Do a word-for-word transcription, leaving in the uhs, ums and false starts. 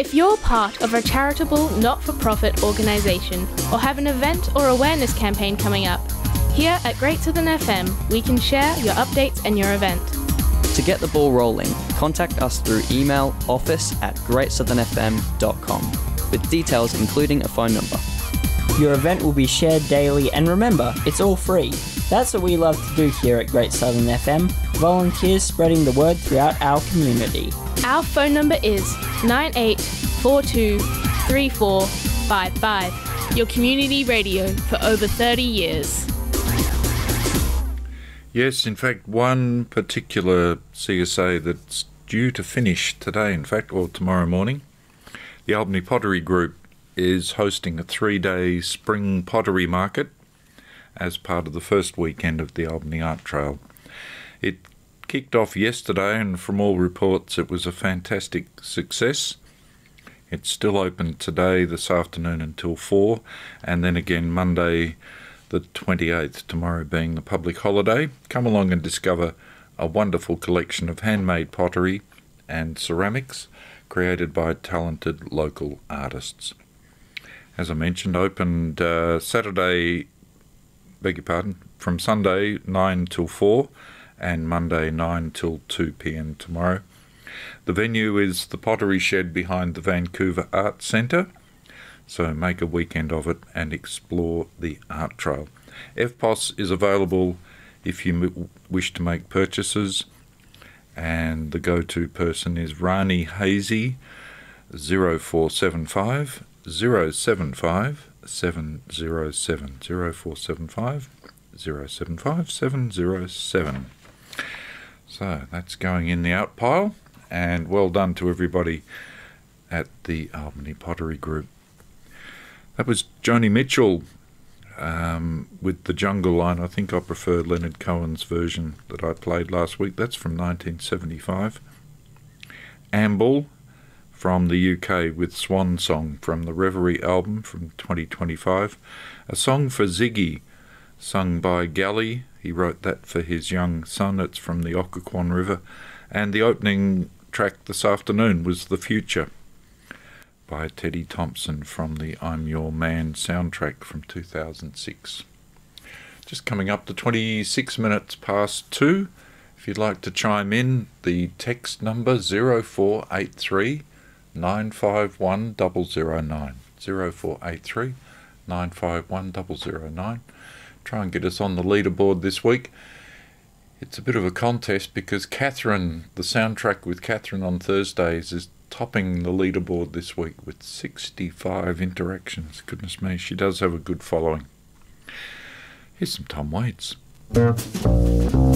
If you're part of a charitable, not-for-profit organisation or have an event or awareness campaign coming up, here at Great Southern F M, we can share your updates and your event. To get the ball rolling, contact us through email office at great southern f m dot com with details including a phone number. Your event will be shared daily, and remember, it's all free. That's what we love to do here at Great Southern F M, volunteers spreading the word throughout our community. Our phone number is nine eight four two three four five five. Your community radio for over thirty years. Yes, in fact, one particular C S A that's due to finish today, in fact, or tomorrow morning, the Albany Pottery Group is hosting a three-day spring pottery market as part of the first weekend of the Albany Art Trail. It kicked off yesterday, and from all reports it was a fantastic success. It's still open today, this afternoon until four, and then again Monday the twenty-eighth, tomorrow being the public holiday. Come along and discover a wonderful collection of handmade pottery and ceramics created by talented local artists. As I mentioned, opened uh, Saturday, beg your pardon, from Sunday nine till four and Monday nine till two p.m. tomorrow. The venue is the Pottery Shed behind the Vancouver Arts Centre, so make a weekend of it and explore the art trail. F P O S is available if you m- wish to make purchases, and the go-to person is Rani Hazy, zero four seven five zero seven five seven zero seven, zero four seven five zero seven five seven zero seven. So that's going in the out pile, and well done to everybody at the Albany Pottery Group. That was Joni Mitchell um, with the Jungle Line. I think I prefer Leonard Cohen's version that I played last week. That's from nineteen seventy-five. Amble from the U K with Swan Song from the Reverie album from twenty twenty-five. A Song for Ziggy, sung by Gally. He wrote that for his young son. It's from the Occoquan River. And the opening track this afternoon was The Future by Teddy Thompson from the I'm Your Man soundtrack from two thousand six. Just coming up to twenty-six minutes past two. If you'd like to chime in, the text number zero four eight three nine five one zero zero nine. zero four eight three nine five one zero zero nine. Try and get us on the leaderboard this week. It's a bit of a contest because Catherine, the soundtrack with Catherine on Thursdays, is topping the leaderboard this week with sixty-five interactions. Goodness me, she does have a good following. Here's some Tom Waits.